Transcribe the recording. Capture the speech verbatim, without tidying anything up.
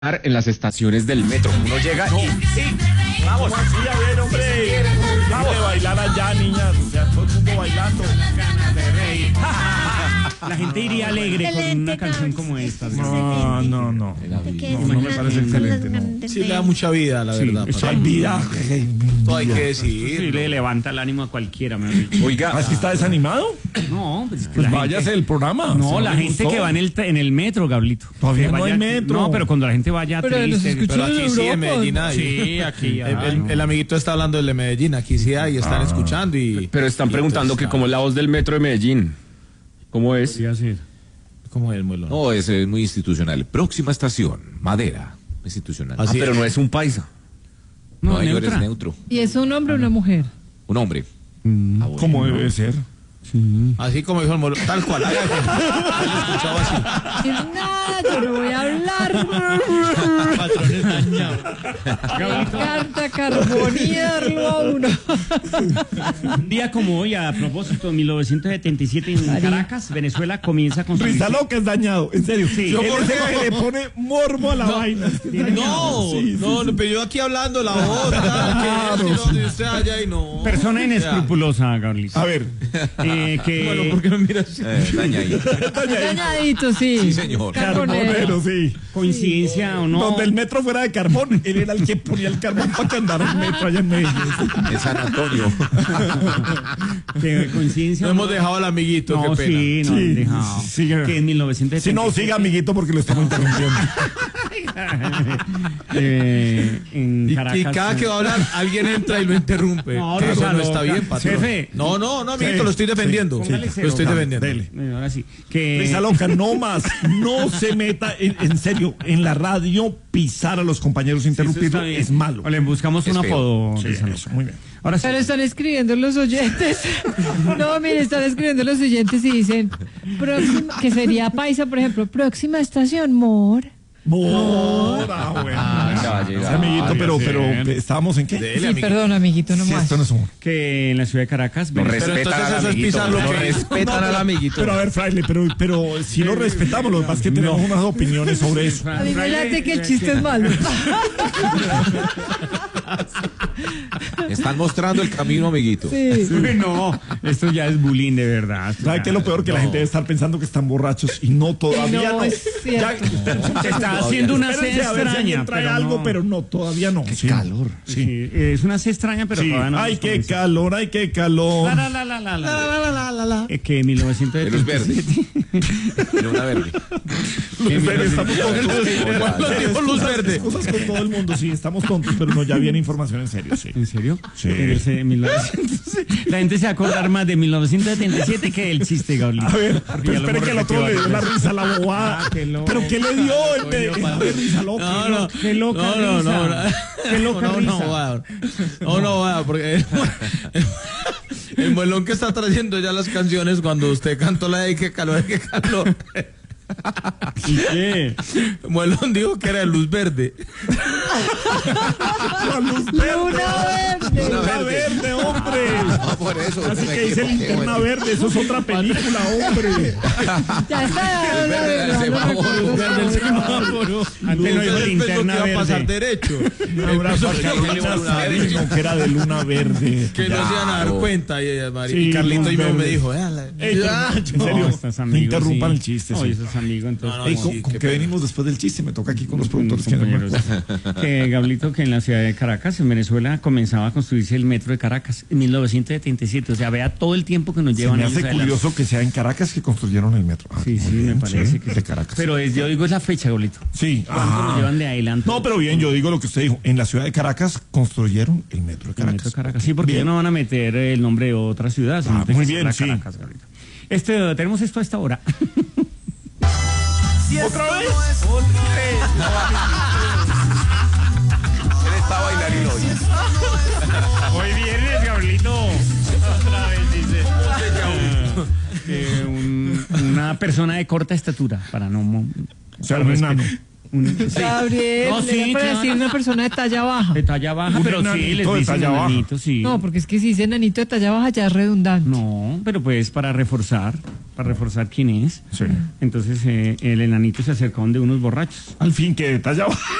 en las estaciones del metro. Uno llega y... Sí, vamos. Sí, a ver, hombre. Vamos a bailar allá, niñas. O sea, todo el mundo bailando. Ganas de reír. La gente iría alegre con una canción como esta. No, no, no. No, no me parece excelente, no. Sí, le da mucha vida, la verdad. Eso hay vida. Todo hay que decir. Sí, le levanta el ánimo a cualquiera, me han dicho. Oiga, ¿Así está desanimado? No, pues, Pues la váyase gente- del programa. No, Si la le gente gustó. que va en el, en el metro, Gablito. Todavía Que no hay vaya- metro. No, pero cuando la gente vaya Pero nos triste. escuchan Pero aquí sí, en Medellín hay. Sí, aquí ya. El, el- el amiguito está hablando del de Medellín, aquí sí hay, están escuchando y... pero están y preguntando que entonces, cómo es la voz del metro de Medellín. ¿Cómo es? Podría ser. ¿Cómo es, Muelo? No, es eh, muy institucional. Próxima estación, Madera. Institucional. Ah, Así pero es. no es un paisa. No, No, ahí eres neutra. neutro. ¿Y es un hombre o una mujer? Un hombre. Ah, bueno. ¿Cómo debe ser? Así como dijo el Muelo, tal cual. Ay, ay, ay, lo escuchaba así. Nada, yo no voy a hablar. Patrones dañados. Carta carbonearlo a uno. Un día como hoy, a propósito, en mil novecientos setenta y siete en Caracas, Venezuela comienza con su... Risa loca es dañado, en serio. Sí. Yo Él por es qué el que le pone morbo a la vaina. No, Sí, sí, no, sí. pero yo aquí hablando la voz, Claro, que sí. no, usted allá y no. Persona inescrupulosa, Gablito. A ver, Eh, que... Bueno, ¿por qué me miras así? Eh, daña ahí. Dañadito, sí. Sí, señor. Carbonero. carbonero, sí. Coincidencia o no. Donde el metro fuera de carbón, él era el que ponía el carbón para que andara el metro allá en Medellín. En San Antonio. Que coincidencia No o hemos dejado al amiguito, No, qué pena. sí, no Sí, han dejado. sí, sigue. Que en mil novecientos Si setenta y siete... no, siga, amiguito, porque lo estamos interrumpiendo. eh, en Y, Caracas. y cada que va a hablar, alguien entra y lo interrumpe. No, Que eso Rosa, no no, está bien, patrón. jefe. No, no, no, amiguito, Sí, lo estoy defendiendo. Póngale lo cero, estoy Carlos, defendiendo. dele. Eh, Ahora sí. Que... Risa loca, no más. No se meta, en, en serio, en la radio pisar a los compañeros, Eso interrumpirlo, está bien. es malo. O le buscamos un Es feo. apodo. Sí, Risa Loca. eso, muy bien. Ahora sí. Pero están escribiendo los oyentes. No, mire, están escribiendo los oyentes y dicen, próxima, que sería paisa, por ejemplo, próxima estación, Mor. Bora, bueno. ya va a llegar. Sí, amiguito, pero, sí. pero, ¿estábamos en qué? Dele, Sí, amiguito. perdón, amiguito, no Sí, más. esto no es humor. Que en la ciudad de Caracas... Lo Venezuela- respetan entonces al eso es amiguito. pisar lo Lo que- respetan al amiguito. Pero a ver, Fraile, pero, pero si lo respetamos, lo que pasa es que tenemos unas opiniones sobre eso. A mí me late que el chiste es malo. Están mostrando el camino, amiguito. Sí. Uy, no, esto ya es bullying de verdad. ¿Sabe qué es lo peor? Que la gente debe estar pensando que están borrachos y no, todavía No, no. es cierto. Se está haciendo una sed Espérense a ver si alguien extraña. trae pero algo, no. pero no, todavía no. Qué calor. Sí. Sí, es una sed extraña, pero Sí. todavía no. Ay, hemos qué comenzado. calor, ay, qué calor. La, la, la, la, la, la. Eh, Que en mil novecientos De luz setenta y verde. siete... De una verde. Luz verde, estamos tontos. Lo dijo luz verde. Cosas con todo el mundo, sí, estamos tontos, pero no, ya viene información en serio, sí. ¿En serio? Sí. En ese mil novecientos... La gente se va a acordar más de mil novecientos setenta y siete que el chiste, Gaulito. A ver, Porque pero ya lo espere hemos que el otro le repetido dio la varias risa a la bobada. Ah, qué loco. ¿Pero qué le dio el de Coño, de risa loca? No, no. Qué loca No, no, risa. no. Qué loca no, risa. no, va. No, no, va, porque el, el muelón que está trayendo ya las canciones cuando usted cantó la de qué calor, qué calor. ¿Y qué? Muelón dijo que era de luz verde. La luz verde. Luna verde. Luna verde, hombre. No, por eso. Así me que dice equivoqué, Linterna bueno. Verde, eso es otra película, hombre. Ya está. El verde del semáforo. Verde el semáforo. Antes no dijo Entonces pensó que linterna iba a pasar verde. derecho. Un abrazo a Empezó a Carolina llamar Luna Verde. Sabino, que era de Luna Verde. Que no se iban a dar Claro. cuenta. Y, y, Mari- Sí, y Carlito luz y me, me verde. dijo, "Véala". Ey, pero, Ya, en No, serio, estás no amigo, interrumpan sí. el chiste. No, sí. eso es amigo, entonces. No, no, Ey, sí, ¿con, qué con qué pena. venimos después del chiste? Me toca aquí con los productores. que no me compañeros. Que Gablito, que en la ciudad de Caracas, en Venezuela, comenzaba a construirse el metro de Caracas en mil novecientos setenta y siete. O sea, vea todo el tiempo que nos Se llevan me años hace adelante. curioso que sea en Caracas que construyeron el metro. Ah, Sí, sí, muy me bien, parece sí, que de Caracas. Pero es, yo digo es la fecha, Gablito. Sí. ¿Cuánto Ah. nos llevan de adelante? No, pero bien, yo digo lo que usted dijo. En la ciudad de Caracas construyeron el metro de El Caracas. metro de Caracas. Sí, porque Bien. ya no van a meter el nombre de otra ciudad. sino Ah, tiene muy que ser bien, la sí. Caracas, Gablito. Este, tenemos esto a esta hora. ¿Otra vez? Él está bailarín hoy. Hoy viernes, Gablito. Otra vez dice. Eh, un- una persona de corta estatura, para no... mo- O sea, un enano. Un- sí. Gabriel, No, le sí, era para claro. decir una persona de talla baja. De talla baja, Un pero sí, enanito les de dicen talla baja. enanito, sí. No, porque es que si dice enanito de talla baja ya es redundante. No, pero pues para reforzar, para reforzar quién es. Sí. Entonces eh, el enanito se acerca donde unos borrachos. Al fin que detallaba.